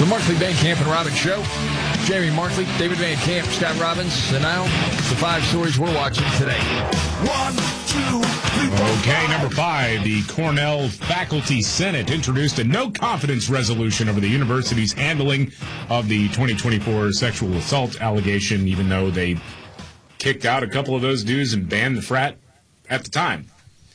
The Markley Van Camp and Robbins Show. Jamie Markley, David Van Camp, Scott Robbins, and now the 5 stories we're watching today. 1, 2, 3, Okay, number 5. The Cornell Faculty Senate introduced a no-confidence resolution over the university's handling of the 2024 sexual assault allegation, even though they kicked out a couple of those dudes and banned the frat at the time.